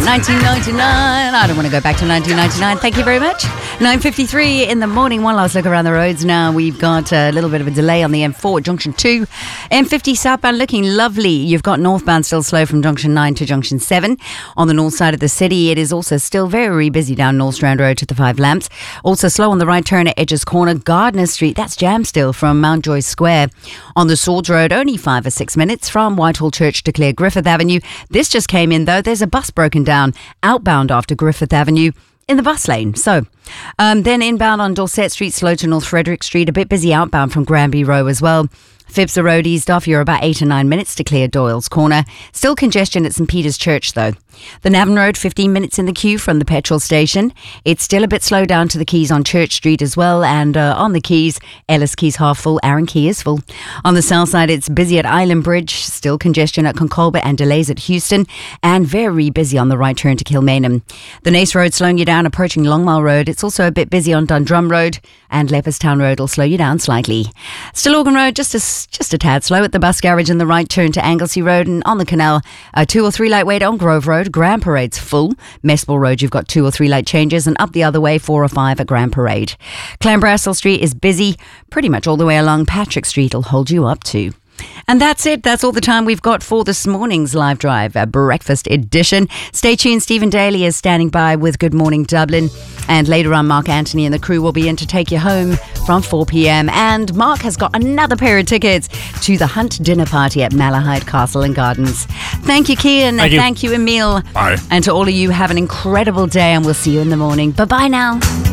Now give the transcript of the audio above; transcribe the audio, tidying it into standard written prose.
1999. I don't want to go back to 1999. Thank you very much. 9:53 in the morning. One last look around the roads now. We've got a little bit of a delay on the M4 at Junction 2. M50 southbound looking lovely. You've got northbound still slow from Junction 9 to Junction 7. On the north side of the city, it is also still very busy down North Strand Road to the Five Lamps. Also slow on the right turn at Edges Corner. Gardner Street, that's jam still from Mountjoy Square. On the Swords Road, only 5 or 6 minutes from Whitehall Church to Clare Griffith Avenue. This just came in though. There's a bus broken down outbound after Griffith Avenue in the bus lane. So then inbound on Dorset Street, slow to North Frederick Street, a bit busy outbound from Granby Row as well. Phibs Road eased off. You're about 8 or 9 minutes to clear Doyle's Corner. Still congestion at St Peter's Church though. The Navan Road, 15 minutes in the queue from the petrol station. It's still a bit slow down to the Quays on Church Street as well. And on the Quays, Ellis Quays half full, Arran Quay is full. On the south side, it's busy at Island Bridge. Still congestion at Concolbert and delays at Houston. And very busy on the right turn to Kilmainham. The Nace Road slowing you down approaching Longmire Road. It's also a bit busy on Dundrum Road. And Leopardstown Road will slow you down slightly. Stillorgan Road, just a tad slow at the bus garage and the right turn to Anglesey Road. And on the canal, 2 or 3 light wait on Grove Road. Grand Parade's full. Mespel Road, you've got 2 or 3 light changes, and up the other way, 4 or 5 at Grand Parade. Clanbrassil Street is busy. Pretty much all the way along Patrick Street will hold you up too. And that's it. That's all the time we've got for this morning's Live Drive, a breakfast edition. Stay tuned. Stephen Daly is standing by with Good Morning Dublin. And later on, Mark Anthony and the crew will be in to take you home from 4 p.m. And Mark has got another pair of tickets to the Hunt dinner party at Malahide Castle and Gardens. Thank you, Cian. Thank you, Emil. Bye. And to all of you, have an incredible day and we'll see you in the morning. Bye-bye now.